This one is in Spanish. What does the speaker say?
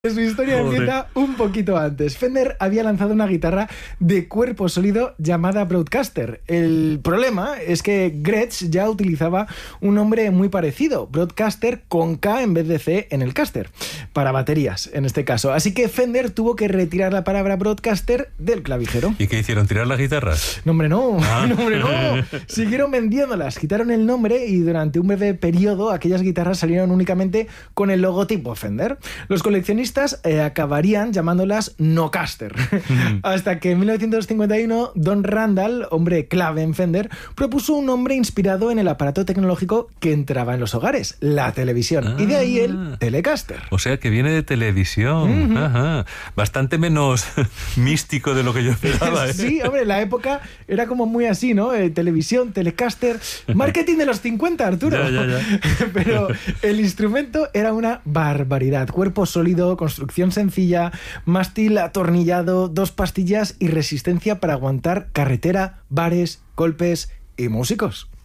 Su historia empieza un poquito antes. Fender había lanzado una guitarra de cuerpo sólido llamada Broadcaster. El problema es que Gretsch ya utilizaba un nombre muy parecido, Broadcaster con K en vez de C en el caster, para baterías en este caso. Así que Fender tuvo que retirar la palabra Broadcaster del clavijero. ¿Y qué hicieron? ¿Tirar las guitarras? No, hombre, no. No, hombre, no. Siguieron vendiéndolas, quitaron el nombre y durante un breve periodo aquellas guitarras salieron únicamente con el logotipo Fender. Los coleccionistas acabarían llamándolas Nocaster. Hasta que en 1951 Don Randall, hombre clave en Fender, propuso un nombre inspirado en el aparato tecnológico que entraba en los hogares, la televisión. Y de ahí el Telecaster. O sea que viene de televisión. Ajá. Bastante menos místico de lo que yo esperaba, ¿eh? Sí, hombre, la época era como muy así, ¿no? Televisión, Telecaster, marketing de los 50, Arturo. Ya. Pero el instrumento era una barbaridad. Cuerpo sólido, construcción sencilla, mástil atornillado, 2 pastillas y resistencia para aguantar carretera, bares, golpes y músicos.